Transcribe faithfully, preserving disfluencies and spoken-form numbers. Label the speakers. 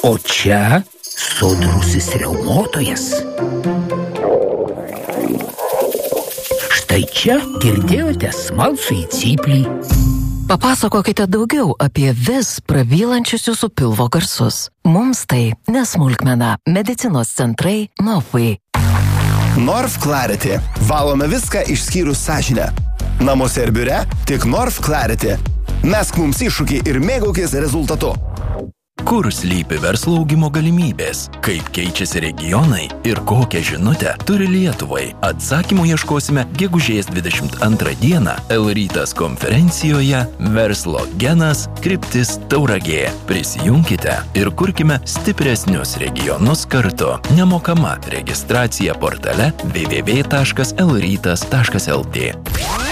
Speaker 1: O čia sodrusis riaumotojas. Štai čia girdėjote smalsų į cyplį.
Speaker 2: Papasakokite daugiau apie vis prabylančius jūsų pilvo garsus. Mums tai nesmulkmena. Medicinos centrai Norfai.
Speaker 3: Norf Clarity. Valome viską išskyrus sąžinę. Namuose ir biure tik Norf Clarity. Mesk mums iššūkį ir mėgaukis rezultatu.
Speaker 4: Kur slypi verslo augimo galimybės? Kaip keičiasi regionai? Ir kokią žinutę turi Lietuvai? Atsakymų ieškosime gegužės dvidešimt antrą dieną L-Rytas konferencijoje Verslo genas kryptis Tauragė. Prisijunkite ir kurkime stipresnius regionus kartu. Nemokama registracija portale w w w taškas l rytas taškas l t.